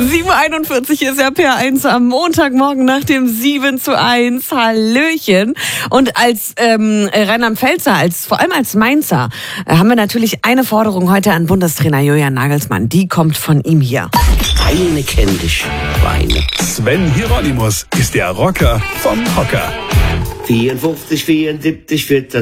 7:41 ist ja Per1 am Montagmorgen nach dem 7:1. Hallöchen. Und als Rheinland-Pfälzer, vor allem als Mainzer, haben wir natürlich eine Forderung heute an Bundestrainer Julian Nagelsmann. Die kommt von ihm hier. Weine kenn dich, Weine. Sven Hieronymus ist der Rocker vom Hocker. 54, 74, 14,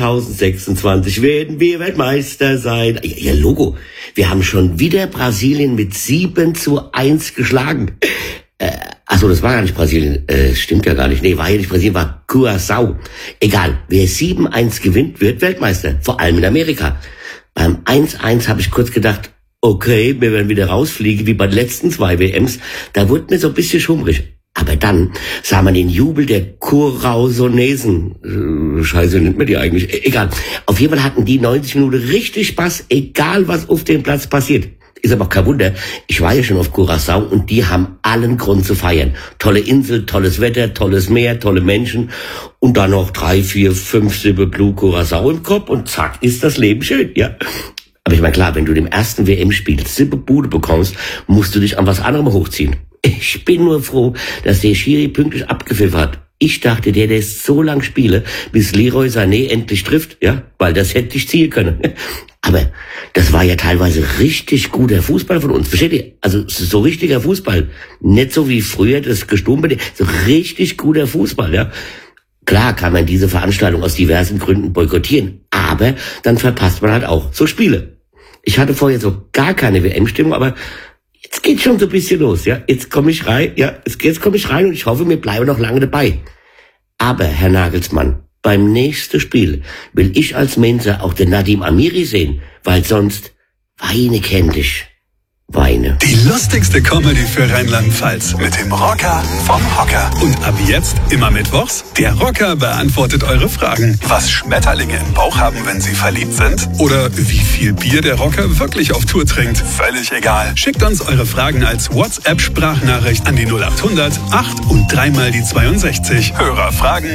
2026 werden wir Weltmeister sein. Ja, Logo. Wir haben schon wieder Brasilien mit 7:1 geschlagen. Achso, das war gar nicht Brasilien. Stimmt ja gar nicht. Nee, war ja nicht Brasilien, war Curaçao. Egal, wer 7:1 gewinnt, wird Weltmeister. Vor allem in Amerika. Beim 1:1 habe ich kurz gedacht, okay, wir werden wieder rausfliegen, wie bei den letzten 2 WMs. Da wurde mir so ein bisschen schummrig. Aber dann sah man den Jubel der Curaçaonesen. Scheiße, nennt man die eigentlich? Egal. Auf jeden Fall hatten die 90 Minuten richtig Spaß, egal was auf dem Platz passiert. Ist aber auch kein Wunder. Ich war ja schon auf Curaçao und die haben allen Grund zu feiern. Tolle Insel, tolles Wetter, tolles Meer, tolle Menschen und dann noch 3, 4, 5 Sippe Blue Curaçao im Kopf und zack, ist das Leben schön, ja. Aber ich meine, klar, wenn du dem ersten WM-Spiel Sippe Bude bekommst, musst du dich an was anderem hochziehen. Ich bin nur froh, dass der Schiri pünktlich abgepfiffen hat. Ich dachte, der ist so lang spiele, bis Leroy Sané endlich trifft, ja, weil das hätte ich ziehen können. Aber das war ja teilweise richtig guter Fußball von uns, versteht ihr? Also so richtiger Fußball, nicht so wie früher das Gestumpel, so richtig guter Fußball, ja. Klar kann man diese Veranstaltung aus diversen Gründen boykottieren, aber dann verpasst man halt auch so Spiele. Ich hatte vorher so gar keine WM-Stimmung, aber jetzt geht schon so ein bisschen los, ja. Jetzt komme ich rein, und ich hoffe, wir bleiben noch lange dabei. Aber, Herr Nagelsmann, beim nächsten Spiel will ich als Mainzer auch den Nadim Amiri sehen, weil sonst Weine kenn dich. Weine. Die lustigste Comedy für Rheinland-Pfalz mit dem Rocker vom Hocker. Und ab jetzt immer mittwochs, der Rocker beantwortet eure Fragen. Was Schmetterlinge im Bauch haben, wenn sie verliebt sind? Oder wie viel Bier der Rocker wirklich auf Tour trinkt? Völlig egal. Schickt uns eure Fragen als WhatsApp-Sprachnachricht an die 0800 8 und 3 mal die 62. Hörerfragen